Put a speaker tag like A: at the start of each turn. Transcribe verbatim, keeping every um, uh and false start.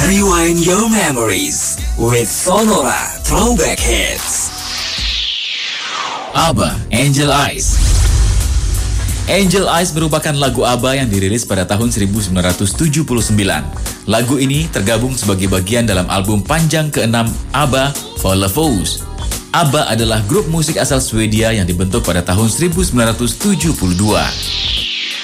A: Rewind your memories with Sonora Throwback Hits. ABBA, Angel Eyes. Angel Eyes merupakan lagu ABBA yang dirilis pada tahun seribu sembilan ratus tujuh puluh sembilan. Lagu ini tergabung sebagai bagian dalam album panjang keenam ABBA, For the Foes. ABBA adalah grup musik asal Swedia yang dibentuk pada tahun seribu sembilan ratus tujuh puluh dua.